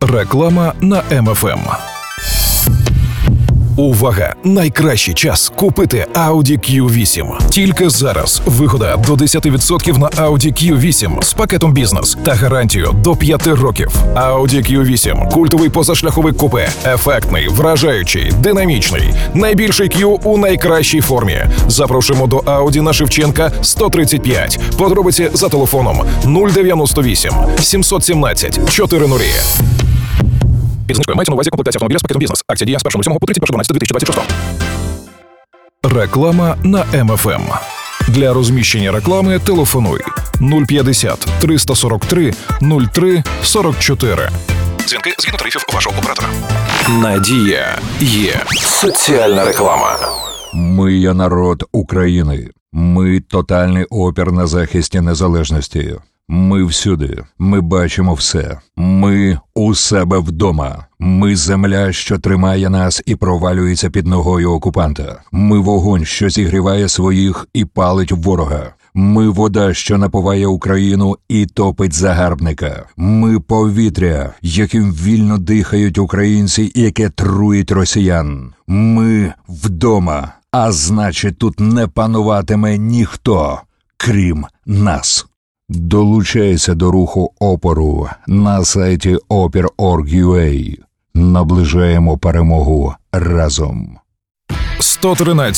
Реклама на МФМ. Увага! Найкращий час купити Audi Q8. Тільки зараз вигода до 10% на Audi Q8 з пакетом бізнес та гарантію до 5 років. Audi Q8 – культовий позашляховий купе. Ефектний, вражаючий, динамічний. Найбільший Q у найкращій формі. Запрошуємо до Audi на Шевченка 135. Подробиці за телефоном 098 717 400. Під знижкою мається на увазі комплектація автомобіля з пакетом бізнес. Акція діє з 1.07 по 31.12.2026. Реклама на МФМ. Для розміщення реклами телефонуй 050 343 03 44. Дзвінки згідно тарифів вашого оператора. Надія є. Соціальна реклама. Ми є народ України. Ми тотальний опір на захисті незалежності. Ми всюди. Ми бачимо все. Ми у себе вдома. Ми земля, що тримає нас і провалюється під ногою окупанта. Ми вогонь, що зігріває своїх і палить ворога. Ми вода, що напуває Україну і топить загарбника. Ми повітря, яким вільно дихають українці і яке труїть росіян. Ми вдома, а значить тут не пануватиме ніхто, крім нас. Долучайся до руху опору на сайті opir.org.ua. Наближаємо перемогу разом. 113.